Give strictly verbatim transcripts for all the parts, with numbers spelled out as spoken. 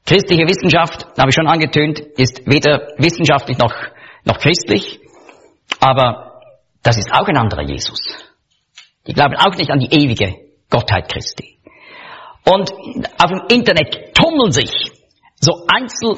Christliche Wissenschaft, habe ich schon angetönt, ist weder wissenschaftlich noch, noch christlich, aber das ist auch ein anderer Jesus. Die glauben auch nicht an die ewige Gottheit Christi. Und auf dem Internet tummeln sich so Einzel,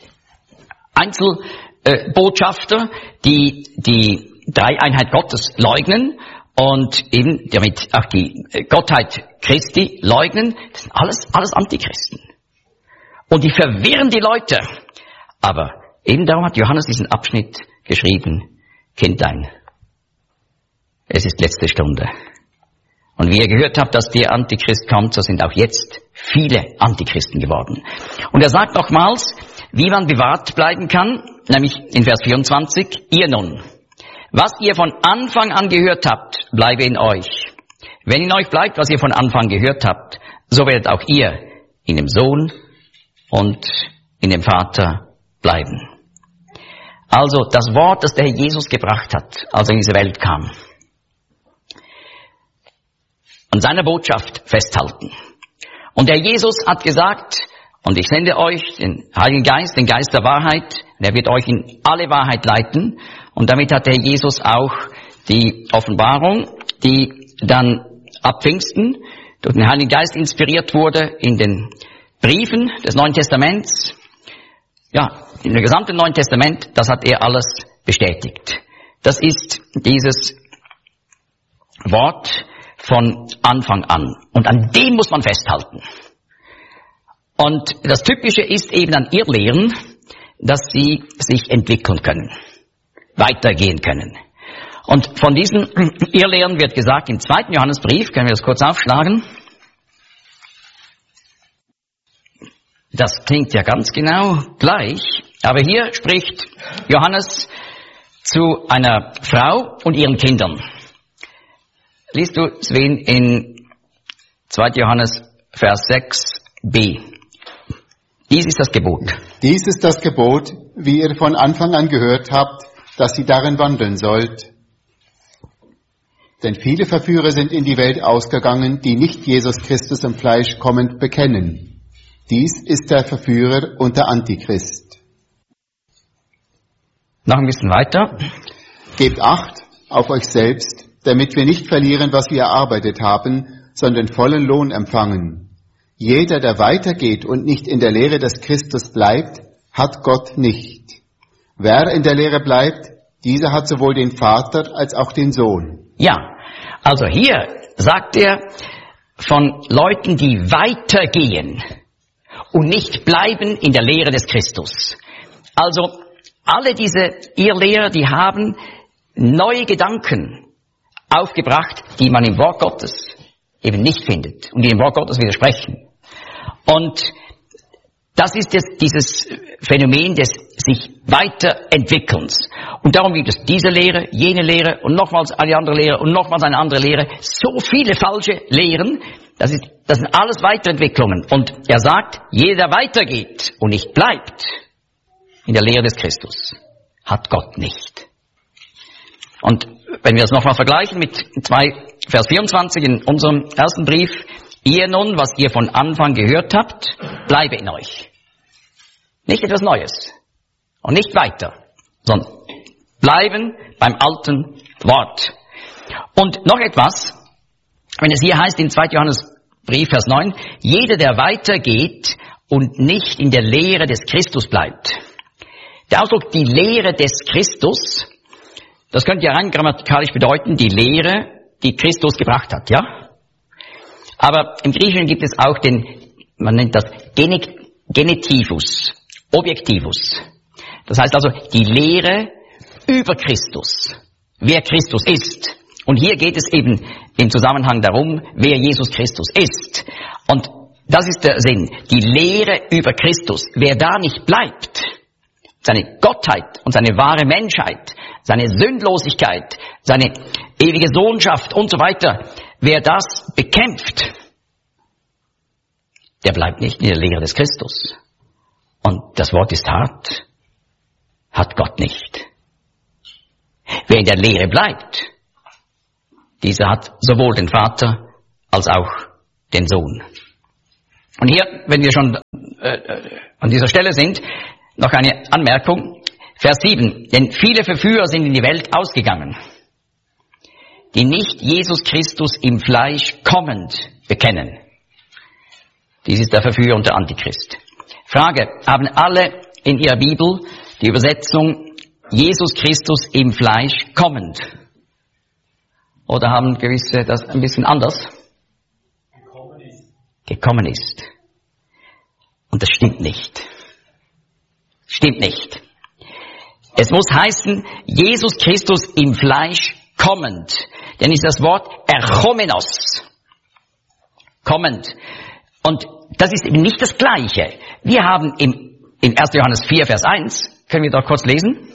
Einzelbotschafter, äh, die die Dreieinheit Gottes leugnen und eben damit auch die Gottheit Christi leugnen. Das sind alles, alles Antichristen. Und die verwirren die Leute. Aber eben darum hat Johannes diesen Abschnitt geschrieben: Kindlein, es ist letzte Stunde. Und wie ihr gehört habt, dass der Antichrist kommt, so sind auch jetzt viele Antichristen geworden. Und er sagt nochmals, wie man bewahrt bleiben kann, nämlich in Vers vierundzwanzig, ihr nun, was ihr von Anfang an gehört habt, bleibe in euch. Wenn in euch bleibt, was ihr von Anfang gehört habt, so werdet auch ihr in dem Sohn und in dem Vater bleiben. Also das Wort, das der Herr Jesus gebracht hat, als er in diese Welt kam, an seiner Botschaft festhalten. Und der Jesus hat gesagt, und ich sende euch den Heiligen Geist, den Geist der Wahrheit, und er wird euch in alle Wahrheit leiten. Und damit hat der Jesus auch die Offenbarung, die dann ab Pfingsten durch den Heiligen Geist inspiriert wurde in den Briefen des Neuen Testaments, ja, in dem gesamten Neuen Testament, das hat er alles bestätigt. Das ist dieses Wort von Anfang an. Und an dem muss man festhalten. Und das Typische ist eben an Irrlehren, dass sie sich entwickeln können, weitergehen können. Und von diesen Irrlehren wird gesagt im zweiten Johannesbrief, können wir das kurz aufschlagen. Das klingt ja ganz genau gleich, aber hier spricht Johannes zu einer Frau und ihren Kindern. Liest du, Sven, in zweiten Johannes, Vers sechs b. Dies ist das Gebot. Dies ist das Gebot, wie ihr von Anfang an gehört habt, dass ihr darin wandeln sollt. Denn viele Verführer sind in die Welt ausgegangen, die nicht Jesus Christus im Fleisch kommend bekennen. Dies ist der Verführer und der Antichrist. Noch ein bisschen weiter. Gebt Acht auf euch selbst, damit wir nicht verlieren, was wir erarbeitet haben, sondern vollen Lohn empfangen. Jeder, der weitergeht und nicht in der Lehre des Christus bleibt, hat Gott nicht. Wer in der Lehre bleibt, dieser hat sowohl den Vater als auch den Sohn. Ja, also hier sagt er von Leuten, die weitergehen und nicht bleiben in der Lehre des Christus. Also alle diese Irrlehrer, die haben neue Gedanken aufgebracht, die man im Wort Gottes eben nicht findet und die dem Wort Gottes widersprechen. Und das ist jetzt dieses Phänomen des sich weiterentwickelns. Und darum gibt es diese Lehre, jene Lehre und nochmals eine andere Lehre und nochmals eine andere Lehre. So viele falsche Lehren, das ist, das sind alles Weiterentwicklungen. Und er sagt, jeder, der weitergeht und nicht bleibt in der Lehre des Christus, hat Gott nicht. Und wenn wir das nochmal vergleichen mit zwei Vers vierundzwanzig in unserem ersten Brief, ihr nun, was ihr von Anfang gehört habt, bleibe in euch. Nicht etwas Neues und nicht weiter, sondern bleiben beim alten Wort. Und noch etwas, wenn es hier heißt im zweiten Johannesbrief, Vers neun, jeder, der weitergeht und nicht in der Lehre des Christus bleibt. Der Ausdruck, die Lehre des Christus, das könnte ja rein grammatikalisch bedeuten, die Lehre, die Christus gebracht hat, ja? Aber im Griechischen gibt es auch den, man nennt das Genetivus, Objektivus. Das heißt also, die Lehre über Christus, wer Christus ist. Und hier geht es eben im Zusammenhang darum, wer Jesus Christus ist. Und das ist der Sinn, die Lehre über Christus. Wer da nicht bleibt, seine Gottheit und seine wahre Menschheit, seine Sündlosigkeit, seine ewige Sohnschaft und so weiter, wer das bekämpft, der bleibt nicht in der Lehre des Christus. Und das Wort ist hart, hat Gott nicht. Wer in der Lehre bleibt, dieser hat sowohl den Vater als auch den Sohn. Und hier, wenn wir schon äh, an dieser Stelle sind, noch eine Anmerkung. Vers sieben. Denn viele Verführer sind in die Welt ausgegangen, die nicht Jesus Christus im Fleisch kommend bekennen. Dies ist der Verführer und der Antichrist. Frage, haben alle in ihrer Bibel die Übersetzung Jesus Christus im Fleisch kommend? Oder haben gewisse das ein bisschen anders? Gekommen ist. Gekommen ist. Und das stimmt nicht. Stimmt nicht. Es muss heißen, Jesus Christus im Fleisch kommend. Denn ist das Wort erchomenos. Kommend. Und das ist eben nicht das Gleiche. Wir haben im, in erster Johannes vier, Vers eins, können wir doch kurz lesen?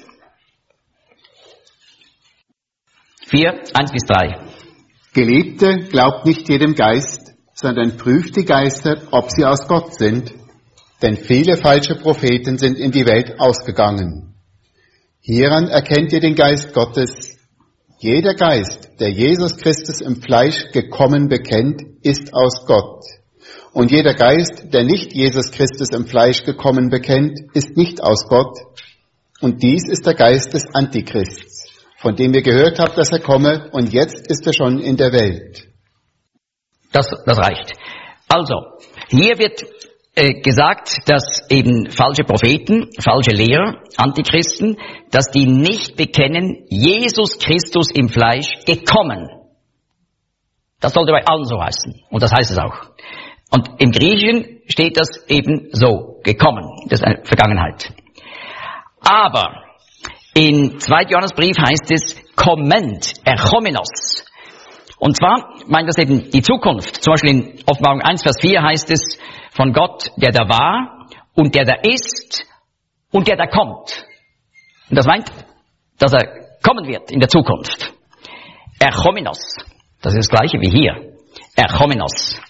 vier, eins bis drei. Geliebte, glaubt nicht jedem Geist, sondern prüft die Geister, ob sie aus Gott sind. Denn viele falsche Propheten sind in die Welt ausgegangen. Hieran erkennt ihr den Geist Gottes. Jeder Geist, der Jesus Christus im Fleisch gekommen bekennt, ist aus Gott. Und jeder Geist, der nicht Jesus Christus im Fleisch gekommen bekennt, ist nicht aus Gott. Und dies ist der Geist des Antichrists, von dem ihr gehört habt, dass er komme, und jetzt ist er schon in der Welt. Das, das reicht. Also, hier wird äh, gesagt, dass eben falsche Propheten, falsche Lehrer, Antichristen, dass die nicht bekennen, Jesus Christus im Fleisch gekommen. Das sollte bei allen so heißen. Und das heißt es auch. Und im Griechischen steht das eben so, gekommen. Das ist eine Vergangenheit. Aber in zweiter Johannesbrief heißt es kommend, erchomenos. Und zwar meint das eben die Zukunft. Zum Beispiel in Offenbarung eins, Vers vier heißt es von Gott, der da war und der da ist und der da kommt. Und das meint, dass er kommen wird in der Zukunft. Erchomenos. Das ist das Gleiche wie hier. Erchomenos.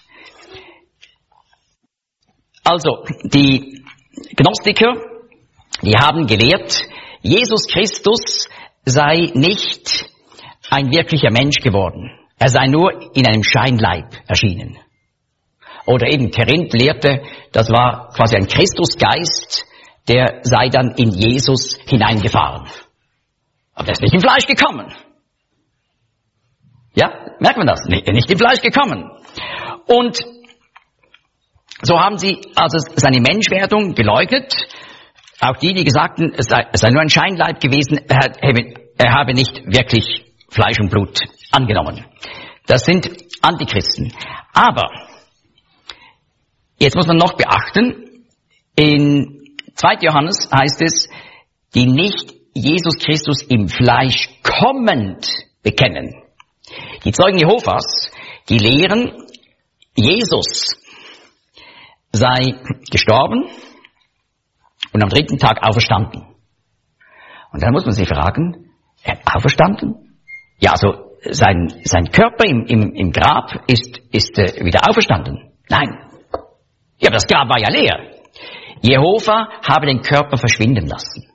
Also, die Gnostiker, die haben gelehrt, Jesus Christus sei nicht ein wirklicher Mensch geworden. Er sei nur in einem Scheinleib erschienen. Oder eben Korinth lehrte, das war quasi ein Christusgeist, der sei dann in Jesus hineingefahren. Aber der ist nicht im Fleisch gekommen. Ja, merkt man das? Nicht, nicht im Fleisch gekommen. Und so haben sie also seine Menschwerdung geleugnet. Auch die, die gesagten, es sei, es sei nur ein Scheinleib gewesen, er, er habe nicht wirklich Fleisch und Blut angenommen. Das sind Antichristen. Aber jetzt muss man noch beachten, in zweiter Johannes heißt es, die nicht Jesus Christus im Fleisch kommend bekennen. Die Zeugen Jehovas, die lehren, Jesus sei gestorben und am dritten Tag auferstanden. Und dann muss man sich fragen, er hat auferstanden? Ja, also sein, sein Körper im, im, im Grab ist, ist äh, wieder auferstanden. Nein. Ja, das Grab war ja leer. Jehova habe den Körper verschwinden lassen.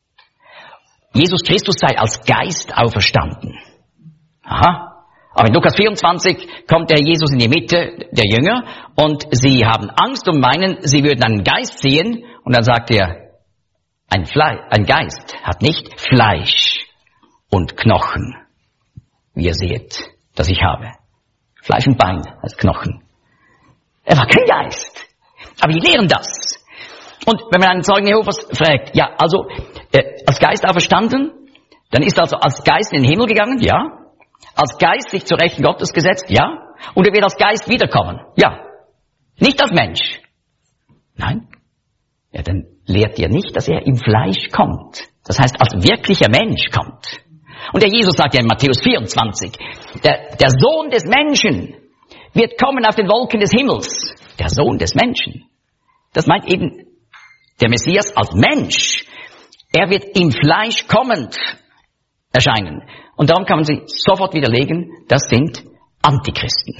Jesus Christus sei als Geist auferstanden. Aha. Aber in Lukas vierundzwanzig kommt der Jesus in die Mitte der Jünger und sie haben Angst und meinen, sie würden einen Geist sehen. Und dann sagt er, ein, Fle- ein Geist hat nicht Fleisch und Knochen, wie ihr seht, dass ich habe. Fleisch und Bein als Knochen. Er war kein Geist. Aber die lehren das. Und wenn man einen Zeugen Jehovas fragt, ja, also äh, als Geist auferstanden, dann ist er also als Geist in den Himmel gegangen, ja. Als Geist sich zur Rechten Gottes gesetzt, ja. Und er wird als Geist wiederkommen, ja. Nicht als Mensch. Nein. Ja, dann lehrt ihr nicht, dass er im Fleisch kommt. Das heißt, als wirklicher Mensch kommt. Und der Jesus sagt ja in Matthäus vierundzwanzig, der, der Sohn des Menschen wird kommen auf den Wolken des Himmels. Der Sohn des Menschen. Das meint eben der Messias als Mensch. Er wird im Fleisch kommend erscheinen. Und darum kann man sie sofort widerlegen, das sind Antichristen.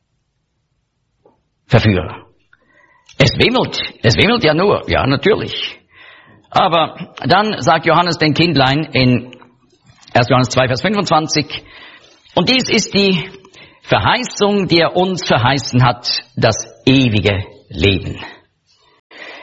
Verführer. Es wimmelt, es wimmelt ja nur, ja natürlich. Aber dann sagt Johannes den Kindlein in erster Johannes zwei, Vers fünfundzwanzig, und dies ist die Verheißung, die er uns verheißen hat, das ewige Leben.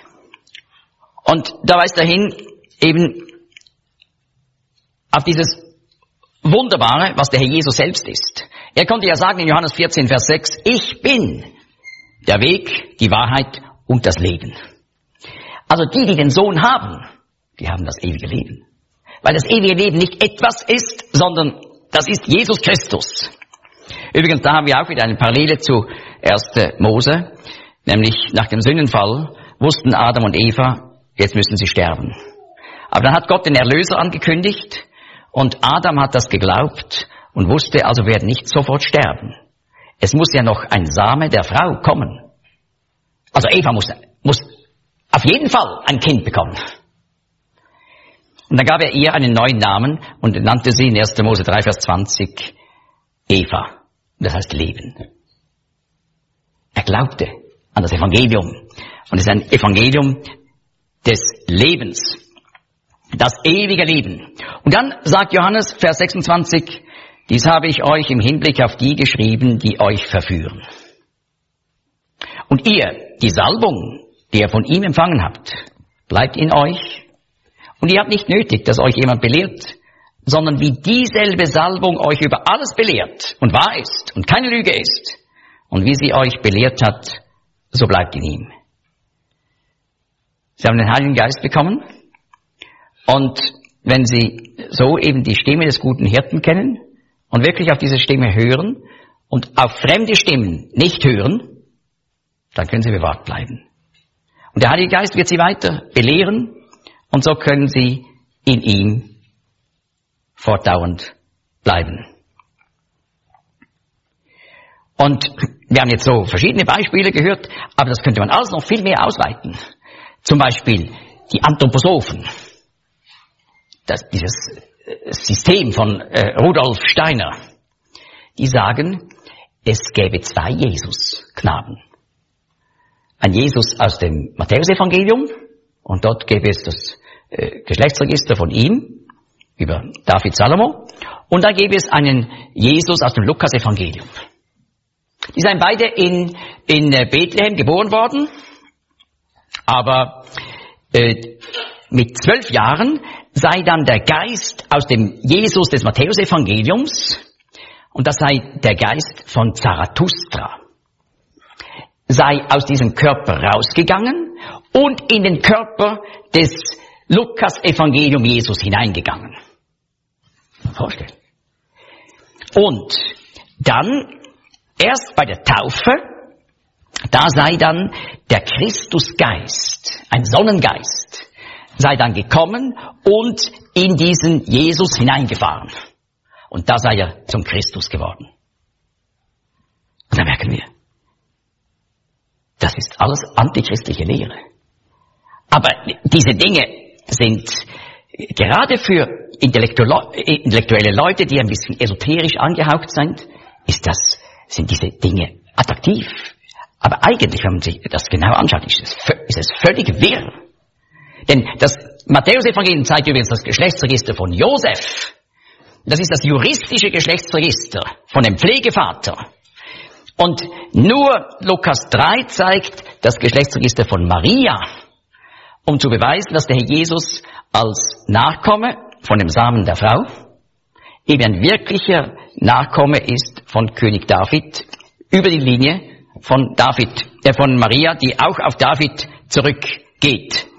Und da weist er hin eben auf dieses Wunderbare, was der Herr Jesus selbst ist. Er konnte ja sagen in Johannes vierzehn, Vers sechs, ich bin der Weg, die Wahrheit und das Leben. Also die, die den Sohn haben, die haben das ewige Leben. Weil das ewige Leben nicht etwas ist, sondern das ist Jesus Christus. Übrigens, da haben wir auch wieder eine Parallele zu erster Mose, nämlich nach dem Sündenfall wussten Adam und Eva, jetzt müssen sie sterben. Aber dann hat Gott den Erlöser angekündigt und Adam hat das geglaubt und wusste, also wir werden nicht sofort sterben. Es muss ja noch ein Same der Frau kommen. Also Eva muss, muss auf jeden Fall ein Kind bekommen. Und dann gab er ihr einen neuen Namen und nannte sie in erster Mose drei, Vers zwanzig Eva. Das heißt Leben. Er glaubte an das Evangelium. Und es ist ein Evangelium des Lebens. Das ewige Leben. Und dann sagt Johannes, Vers sechsundzwanzig, dies habe ich euch im Hinblick auf die geschrieben, die euch verführen. Und ihr, die Salbung, die ihr von ihm empfangen habt, bleibt in euch. Und ihr habt nicht nötig, dass euch jemand belehrt, sondern wie dieselbe Salbung euch über alles belehrt und wahr ist und keine Lüge ist. Und wie sie euch belehrt hat, so bleibt in ihm. Sie haben den Heiligen Geist bekommen. Und wenn Sie so eben die Stimme des guten Hirten kennen und wirklich auf diese Stimme hören und auf fremde Stimmen nicht hören, dann können Sie bewahrt bleiben. Und der Heilige Geist wird Sie weiter belehren und so können Sie in ihm fortdauernd bleiben. Und wir haben jetzt so verschiedene Beispiele gehört, aber das könnte man alles noch viel mehr ausweiten. Zum Beispiel die Anthroposophen. Das, dieses System von äh, Rudolf Steiner, die sagen, es gäbe zwei Jesus-Knaben. Ein Jesus aus dem Matthäusevangelium und dort gäbe es das äh, Geschlechtsregister von ihm über David Salomo und da gäbe es einen Jesus aus dem Lukas-Evangelium. Die seien beide in, in äh, Bethlehem geboren worden, aber äh, mit zwölf Jahren sei dann der Geist aus dem Jesus des Matthäusevangeliums, und das sei der Geist von Zarathustra, sei aus diesem Körper rausgegangen und in den Körper des Lukas-Evangelium Jesus hineingegangen. Vorstellen. Und dann, erst bei der Taufe, da sei dann der Christusgeist, ein Sonnengeist, sei dann gekommen und in diesen Jesus hineingefahren. Und da sei er zum Christus geworden. Und da merken wir, das ist alles antichristliche Lehre. Aber diese Dinge sind gerade für intellektuelle Leute, die ein bisschen esoterisch angehaucht sind, ist das, sind diese Dinge attraktiv. Aber eigentlich, wenn man sich das genau anschaut, ist es, ist es völlig wirr. Denn das Matthäusevangelium zeigt übrigens das Geschlechtsregister von Josef. Das ist das juristische Geschlechtsregister von dem Pflegevater. Und nur Lukas drei zeigt das Geschlechtsregister von Maria, um zu beweisen, dass der Herr Jesus als Nachkomme von dem Samen der Frau eben ein wirklicher Nachkomme ist von König David über die Linie von David, äh, von Maria, die auch auf David zurückgeht.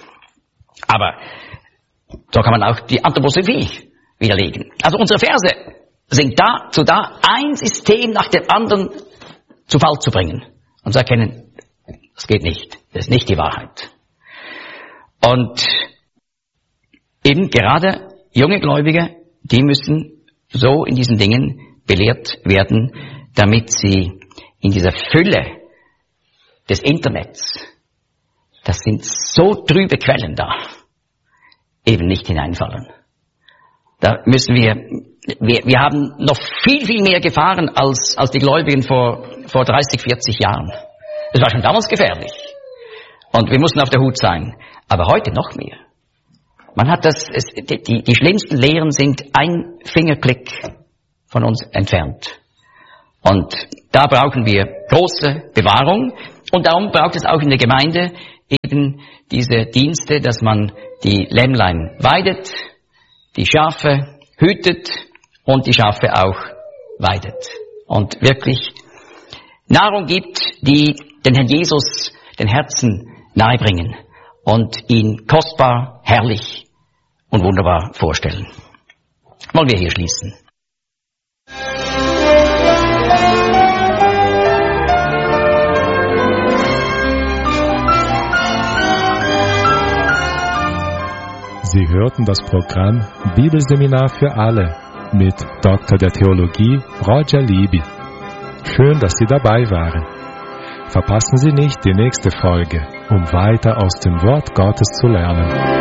Aber so kann man auch die Anthroposophie widerlegen. Also unsere Verse sind dazu da, ein System nach dem anderen zu Fall zu bringen und zu erkennen, das geht nicht, das ist nicht die Wahrheit. Und eben gerade junge Gläubige, die müssen so in diesen Dingen belehrt werden, damit sie in dieser Fülle des Internets, das sind so trübe Quellen da, eben nicht hineinfallen. Da müssen wir, wir, wir haben noch viel, viel mehr Gefahren als, als die Gläubigen vor, vor dreißig, vierzig Jahren. Es war schon damals gefährlich. Und wir mussten auf der Hut sein. Aber heute noch mehr. Man hat das, es, die, die schlimmsten Lehren sind ein Fingerklick von uns entfernt. Und da brauchen wir große Bewahrung. Und darum braucht es auch in der Gemeinde eben diese Dienste, dass man die Lämmlein weidet, die Schafe hütet und die Schafe auch weidet. Und wirklich Nahrung gibt, die den Herrn Jesus den Herzen nahebringen und ihn kostbar, herrlich und wunderbar vorstellen. Wollen wir hier schließen. Sie hörten das Programm Bibelseminar für alle mit Doktor der Theologie Roger Libby. Schön, dass Sie dabei waren. Verpassen Sie nicht die nächste Folge, um weiter aus dem Wort Gottes zu lernen.